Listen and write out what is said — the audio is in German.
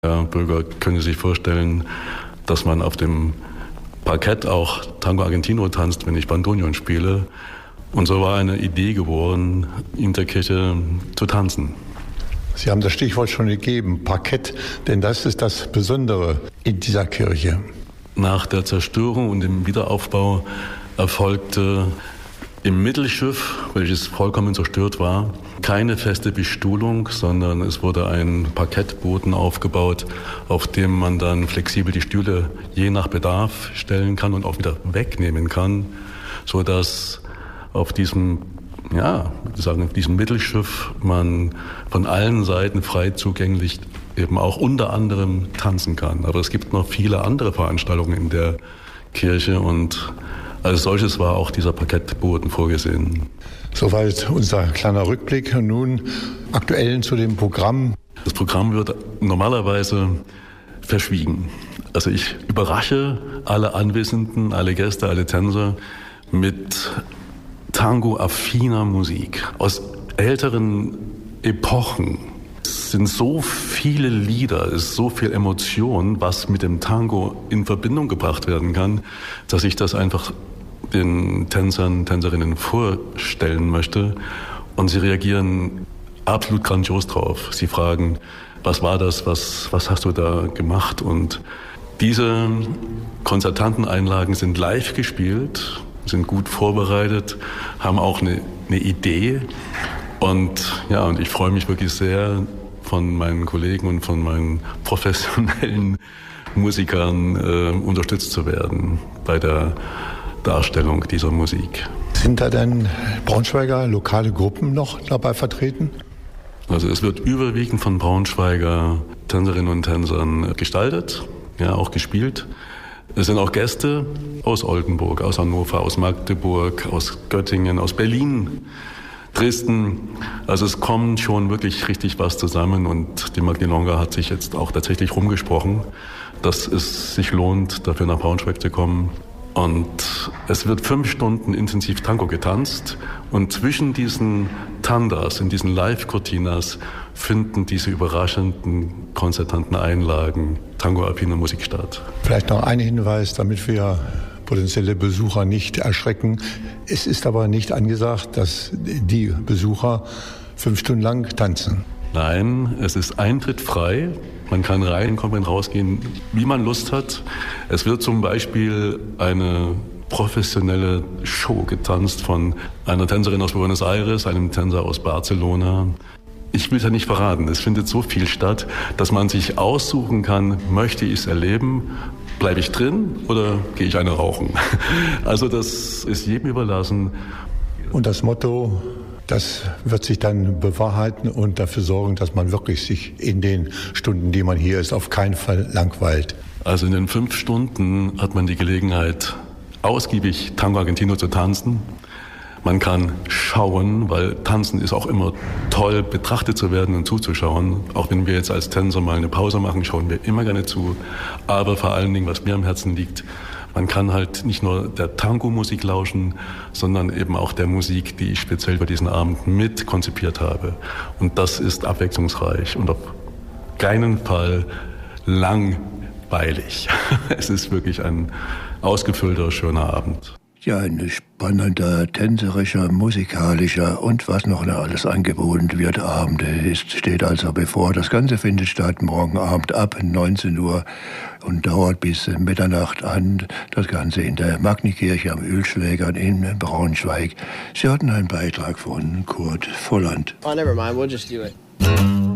Der Bürger können sich vorstellen, dass man auf dem Parkett auch Tango Argentino tanzt, wenn ich Bandoneon spiele. Und so war eine Idee geboren, in der Kirche zu tanzen. Sie haben das Stichwort schon gegeben, Parkett, denn das ist das Besondere in dieser Kirche. Nach der Zerstörung und dem Wiederaufbau erfolgte im Mittelschiff, welches vollkommen zerstört war, keine feste Bestuhlung, sondern es wurde ein Parkettboden aufgebaut, auf dem man dann flexibel die Stühle je nach Bedarf stellen kann und auch wieder wegnehmen kann, sodass auf diesem Mittelschiff man von allen Seiten frei zugänglich eben auch unter anderem tanzen kann. Aber es gibt noch viele andere Veranstaltungen in der Kirche und als solches war auch dieser Parkettboden vorgesehen. Soweit unser kleiner Rückblick. Nun aktuell zu dem Programm. Das Programm wird normalerweise verschwiegen. Also ich überrasche alle Anwesenden, alle Gäste, alle Tänzer mit Tango-affiner Musik aus älteren Epochen. Es sind so viele Lieder, es ist so viel Emotion, was mit dem Tango in Verbindung gebracht werden kann, dass ich das einfach den Tänzern, Tänzerinnen vorstellen möchte. Und sie reagieren absolut grandios drauf. Sie fragen, was war das, was hast du da gemacht? Und diese Konzertanteneinlagen sind live gespielt, sind gut vorbereitet, haben auch eine Idee. Und ich freue mich wirklich sehr, von meinen Kollegen und von meinen professionellen Musikern unterstützt zu werden bei der Darstellung dieser Musik. Sind da denn Braunschweiger lokale Gruppen noch dabei vertreten? Also es wird überwiegend von Braunschweiger Tänzerinnen und Tänzern gestaltet, auch gespielt. Es sind auch Gäste aus Oldenburg, aus Hannover, aus Magdeburg, aus Göttingen, aus Berlin, Dresden. Also es kommt schon wirklich richtig was zusammen und die Magdalonga hat sich jetzt auch tatsächlich rumgesprochen, dass es sich lohnt, dafür nach Braunschweig zu kommen. Und es wird 5 Stunden intensiv Tango getanzt und zwischen diesen Tandas, in diesen Live-Cortinas, finden diese überraschenden, konzertanten Einlagen Tango-affiner Musik statt. Vielleicht noch ein Hinweis, damit wir potenzielle Besucher nicht erschrecken. Es ist aber nicht angesagt, dass die Besucher 5 Stunden lang tanzen. Nein, es ist eintrittfrei. Man kann reinkommen, rausgehen, wie man Lust hat. Es wird zum Beispiel eine professionelle Show getanzt von einer Tänzerin aus Buenos Aires, einem Tänzer aus Barcelona. Ich will es ja nicht verraten. Es findet so viel statt, dass man sich aussuchen kann, möchte ich es erleben, bleibe ich drin oder gehe ich eine rauchen? Also das ist jedem überlassen. Und das Motto, das wird sich dann bewahrheiten und dafür sorgen, dass man wirklich sich in den Stunden, die man hier ist, auf keinen Fall langweilt. Also in den 5 Stunden hat man die Gelegenheit, ausgiebig Tango Argentino zu tanzen. Man kann schauen, weil Tanzen ist auch immer toll, betrachtet zu werden und zuzuschauen. Auch wenn wir jetzt als Tänzer mal eine Pause machen, schauen wir immer gerne zu. Aber vor allen Dingen, was mir am Herzen liegt, man kann halt nicht nur der Tango-Musik lauschen, sondern eben auch der Musik, die ich speziell für diesen Abend mit konzipiert habe. Und das ist abwechslungsreich und auf keinen Fall langweilig. Es ist wirklich ein ausgefüllter, schöner Abend. Ja, ein spannender, tänzerischer, musikalischer und was noch alles angeboten wird, Abend steht also bevor. Das Ganze findet statt morgen Abend ab 19 Uhr und dauert bis Mitternacht an. Das Ganze in der Magnikirche am Ölschlägern in Braunschweig. Sie hatten einen Beitrag von Kurt Volland. Oh, never mind, we'll just do it.